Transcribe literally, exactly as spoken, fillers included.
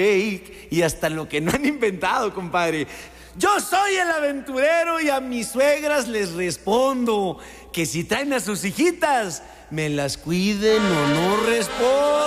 y hasta lo que no han inventado, compadre. Yo soy el aventurero y a mis suegras les respondo que si traen a sus hijitas, me las cuiden o no respondo.